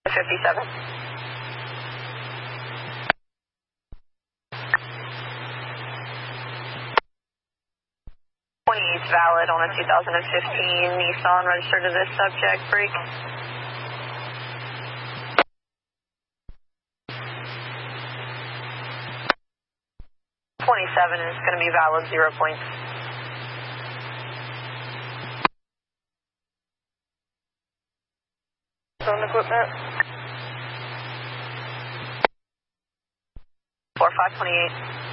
57. It's valid on a 2015 Nissan registered to this subject. Break. 27 is going to be valid, 0 points. Phone equipment. 4528.